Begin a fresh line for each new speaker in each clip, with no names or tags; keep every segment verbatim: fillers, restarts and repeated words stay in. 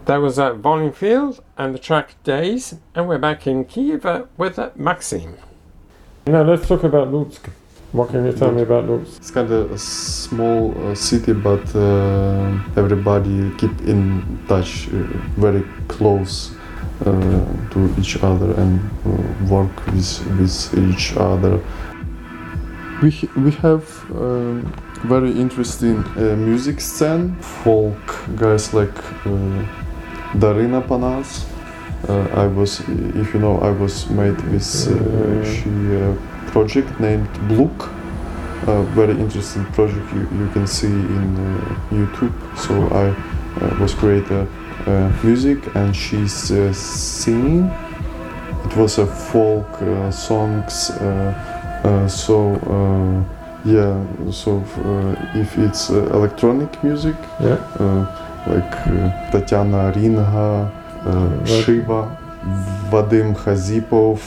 That was at Volume Field and the track Days, and we're back in Kiev uh, with uh, Maxim. Now let's talk about Lutsk. What can you tell me about Lutsk?
It's kind of a small uh, city, but uh, everybody keep in touch, uh, very close uh, to each other and uh, work with with each other. We we have uh, very interesting uh, music scene. Folk guys like uh, Darina Panas. Uh, I was, if you know, I was made with uh, she uh, project named Bluk. A very interesting project you, you can see in uh, YouTube. So I uh, was creator uh, music and she's uh, singing. It was a folk uh, songs. Uh, uh, so uh, yeah. So uh, if it's uh, electronic music,
yeah,
uh, like uh, Tatiana Ringa, uh, Shiva, Vadim Khazipov.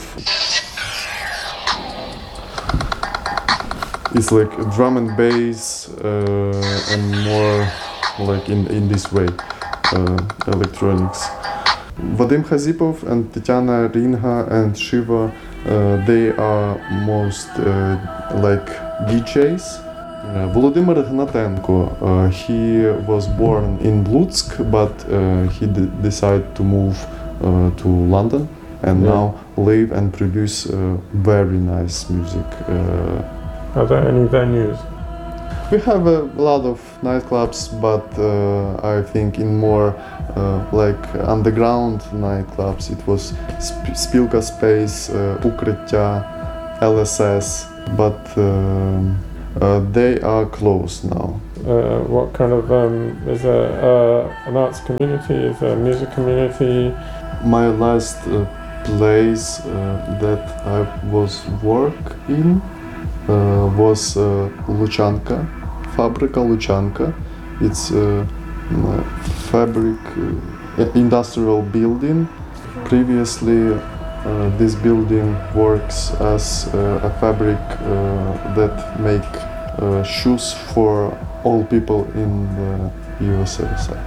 It's like drum and bass uh, and more like in, in this way, uh, electronics. Vadim Khazipov and Tatiana Ringa and Shiva, uh, they are most uh, like D Js. Uh, Volodymyr Gnatenko, uh, he was born in Lutsk, but uh, he d- decided to move uh, to London and yeah. now live and produce uh, very nice music. Uh,
Are there any venues?
We have a lot of nightclubs, but uh, I think in more uh, like underground nightclubs. It was Sp- Spilka Space, uh, Ukrytya, L S S, but um, uh, they are closed now.
Uh, what kind of, um, is there uh, an arts community, is there a music community?
My last uh, place uh, that I was work in Uh, was uh, Luchanka, Fabrika Luchanka. It's a uh, fabric uh, industrial building. Previously, uh, this building works as uh, a fabric uh, that make uh, shoes for all people in the U S S R.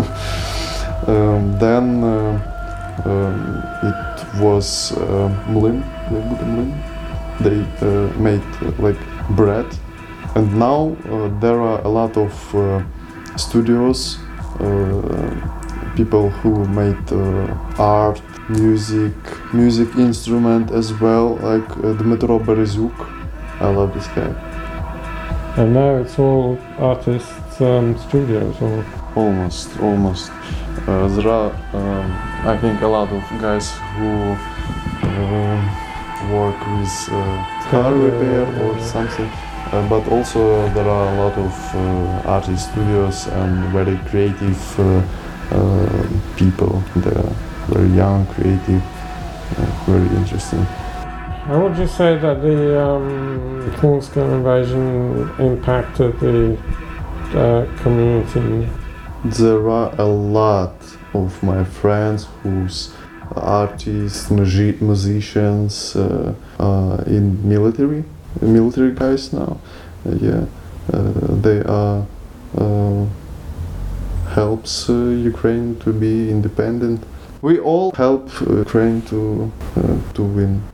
um, then uh, um, it was uh, Mlyn, Mlyn. They uh, made uh, like bread, and now uh, there are a lot of uh, studios, uh, people who made uh, art, music, music instrument as well, like uh, Dmytro Berezyuk. I love this guy.
And now it's all artists' um, studios, or
almost, almost. Uh, there are, um, I think, a lot of guys who. Uh, work with uh, car repair or something, uh, but also there are a lot of uh, artist studios and very creative uh, uh, people. They are very young, creative, uh, very interesting.
How would you say that the um, Kursk invasion impacted the uh, community?
There are a lot of my friends whose artists, musi- musicians uh, uh, in military, military guys now. Uh, yeah, uh, they are uh, helps uh, Ukraine to be independent. We all help uh, Ukraine to uh, to win